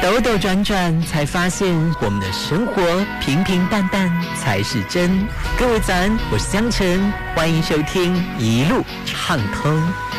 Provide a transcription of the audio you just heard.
兜兜转转，才发现我们的生活平平淡淡才是真。各位早安，我是江晨，欢迎收听一路畅通。